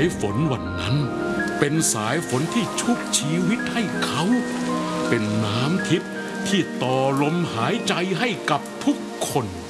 ฝนวันนั้นเป็นสายฝนที่ชุบชีวิตให้เขาเป็นน้ำทิพย์ที่ต่อลมหายใจให้กับทุกคน